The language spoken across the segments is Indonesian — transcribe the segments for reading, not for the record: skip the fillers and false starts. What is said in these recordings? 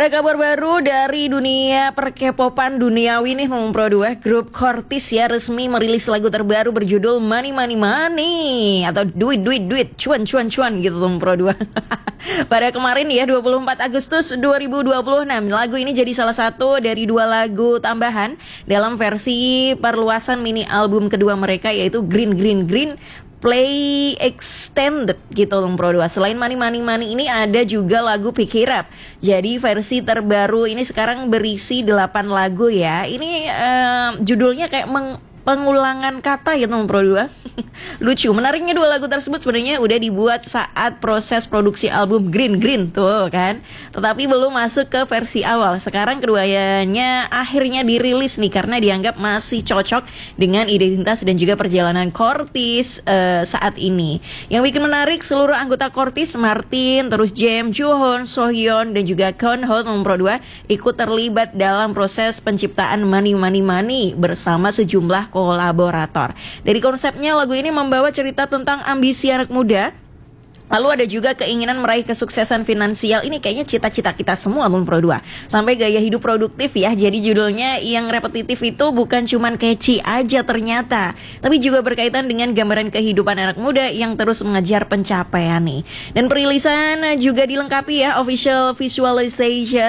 Ada kabar baru dari dunia perkepopan duniawi nih, Ngomong Pro 2. Grup Courtez ya resmi merilis lagu terbaru berjudul Money Money Money atau duit duit duit cuan cuan cuan gitu, Ngomong Pro 2. Pada kemarin ya 24 Agustus 2026 lagu ini jadi salah satu dari 2 lagu tambahan dalam versi perluasan mini album kedua mereka, yaitu Green Green Green Play Extended gitu, Pro 2. Selain Money Money Money ini ada juga lagu Pick It Up. Jadi versi terbaru ini sekarang berisi 8 lagu ya. Ini judulnya kayak pengulangan kata gitu, Pro 2. Lucu. Menariknya 2 lagu tersebut sebenarnya udah dibuat saat proses produksi album Green Green tuh kan, tetapi belum masuk ke versi awal. Sekarang keduanya akhirnya dirilis nih karena dianggap masih cocok dengan identitas dan juga perjalanan Courtez saat ini. Yang bikin menarik, seluruh anggota Courtez, Martin, terus James, Jooheon, Sohyeon, dan juga Keunho, Pro 2 ikut terlibat dalam proses penciptaan Money Money Money bersama sejumlah kolaborator. Dari konsepnya, lagu ini membawa cerita tentang ambisi anak muda. Lalu ada juga keinginan meraih kesuksesan finansial. Ini kayaknya cita-cita kita semua, Pro 2. Sampai gaya hidup produktif ya. Jadi judulnya yang repetitif itu bukan cuman catchy aja ternyata, tapi juga berkaitan dengan gambaran kehidupan anak muda yang terus mengejar pencapaian nih. Dan perilisan juga dilengkapi ya official visualizer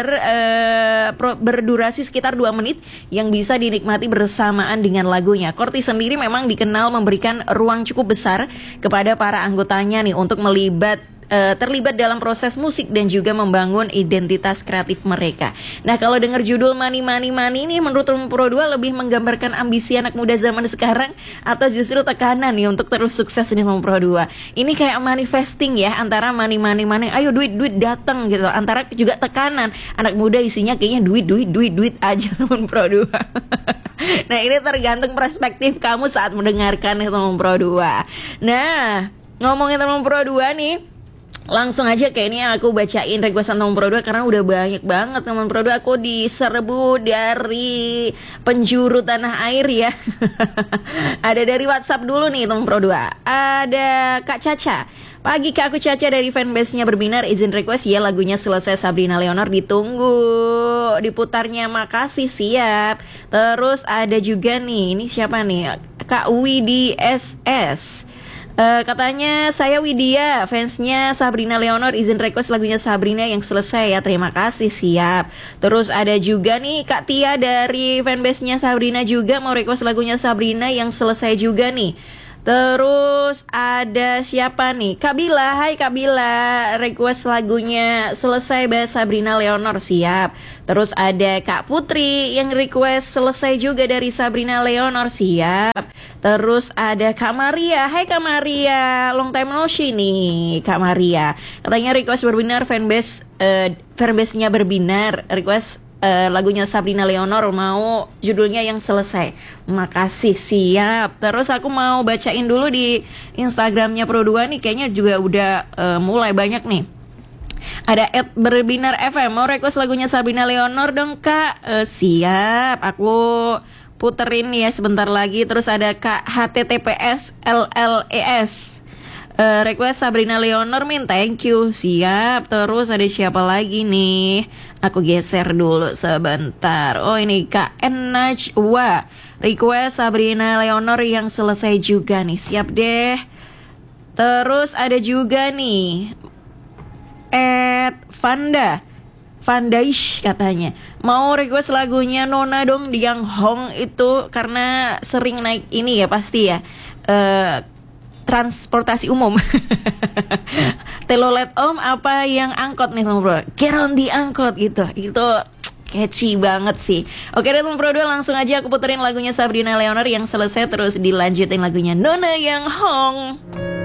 berdurasi sekitar 2 menit yang bisa dinikmati bersamaan dengan lagunya. Courtez sendiri memang dikenal memberikan ruang cukup besar kepada para anggotanya nih untuk terlibat dalam proses musik dan juga membangun identitas kreatif mereka. Nah, kalau dengar judul Money Money Money ini, menurut Pro 2 lebih menggambarkan ambisi anak muda zaman sekarang atau justru tekanan nih untuk terus sukses nih, Pro 2? Ini kayak manifesting ya, antara money money money, ayo duit duit datang gitu, antara juga tekanan anak muda isinya kayaknya duit duit duit duit aja, Pro 2. Nah, ini tergantung perspektif kamu saat mendengarkan nih, Pro 2. Nah, ngomongin teman Pro 2 nih, langsung aja kayak ini aku bacain requestan teman Pro 2 karena udah banyak banget teman Pro 2. Aku diserbu dari penjuru tanah air ya. Ada dari WhatsApp dulu nih teman Pro 2. Ada Kak Caca. Pagi Kak, aku Caca dari fanbase-nya Berbinar, izin request ya lagunya Selesai Sabrina Leonard, ditunggu diputarnya, makasih, siap. Terus ada juga nih, ini siapa nih, Kak Widi SS. Katanya saya Widya, fansnya Sabrina Leonard, izin request lagunya Sabrina yang Selesai ya, terima kasih, siap. Terus ada juga nih Kak Tia dari fanbase-nya Sabrina juga mau request lagunya Sabrina yang Selesai juga nih. Terus ada siapa nih? Kak Bila, hai Kak Bila, request lagunya Selesai by Sabrina Leonard, siap. Terus ada Kak Putri yang request Selesai juga dari Sabrina Leonard, siap. Terus ada Kak Maria, hai Kak Maria, long time no see nih Kak Maria. Katanya request Berbinar, fanbase-nya Berbinar, request lagunya Sabrina Leonard, mau judulnya yang Selesai. Makasih, siap. Terus aku mau bacain dulu di Instagramnya Pro 2 nih, kayaknya juga udah mulai banyak nih. Ada @berbinar FM, mau request lagunya Sabrina Leonard dong Kak. Siap, aku puterin ya sebentar lagi. Terus ada Kak HTTPS LLES, request Sabrina Leonard, min, thank you, siap. Terus ada siapa lagi nih? Aku geser dulu sebentar. Oh, ini Kak Najwa, request Sabrina Leonard yang Selesai juga nih, siap deh. Terus ada juga nih Vandaish katanya mau request lagunya Nona dong di yang Hong itu, karena sering naik ini ya pasti ya, transportasi umum. Telolet om apa yang angkot nih teman Bro, get on the angkot gitu. Itu catchy banget sih. Oke deh teman Pro 2, langsung aja aku puterin lagunya Sabrina Leonard yang Selesai, terus dilanjutin lagunya Nona yang Hong.